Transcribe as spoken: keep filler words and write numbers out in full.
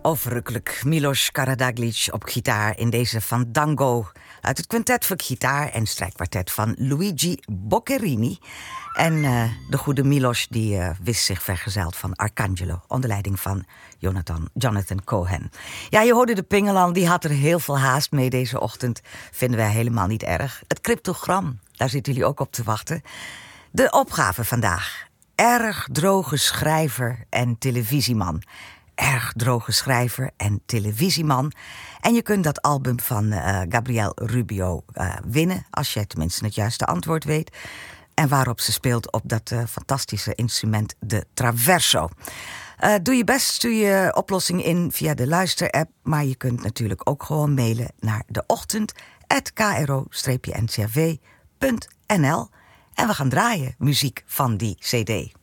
Overrukkelijk Milos Karađagić op gitaar in deze Fandango uit het quintet voor gitaar en strijkkwartet van Luigi Boccherini. En uh, de goede Milos die uh, wist zich vergezeld van Arcangelo onder leiding van Jonathan, Jonathan Cohen. Ja, je hoorde de Pingelan, die had er heel veel haast mee deze ochtend. Vinden wij helemaal niet erg. Het cryptogram, daar zitten jullie ook op te wachten. De opgave vandaag. Erg droge schrijver en televisieman. Erg droge schrijver en televisieman. En je kunt dat album van uh, Gabriel Rubio uh, winnen, als jij tenminste het juiste antwoord weet. En waarop ze speelt op dat uh, fantastische instrument, de traverso. Uh, doe je best, stuur je oplossing in via de luisterapp. Maar je kunt natuurlijk ook gewoon mailen naar deochtend apenstaartje k r o n c r v punt n l. En we gaan draaien muziek van die cd.